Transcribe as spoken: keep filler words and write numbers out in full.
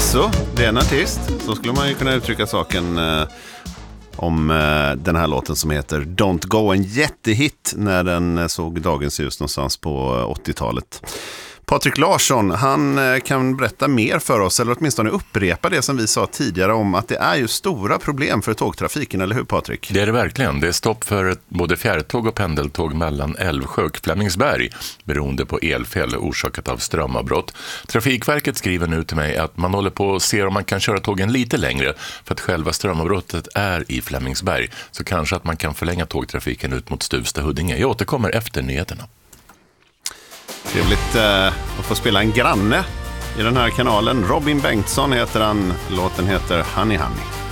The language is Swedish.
Jaså, det är en artist. Så skulle man ju kunna uttrycka saken eh, om eh, den här låten som heter Don't Go. En jättehit när den eh, såg dagens ljus någonstans på eh, åttiotalet. Patrik Larsson, han eh, kan berätta mer för oss, eller åtminstone upprepa det som vi sa tidigare om att det är ju stora problem för tågtrafiken, eller hur Patrik? Det är det verkligen. Det är stopp för både fjärrtåg och pendeltåg mellan Älvsjö och Flemingsberg beroende på elfel orsakat av strömavbrott. Trafikverket skriver nu till mig att man håller på att se om man kan köra tågen lite längre för att själva strömavbrottet är i Flemingsberg. Så kanske att man kan förlänga tågtrafiken ut mot Stuvsta-Huddinge. Jag återkommer efter nyheterna. Trevligt eh, att få spela en granne i den här kanalen. Robin Bengtsson heter han. Låten heter Honey Honey.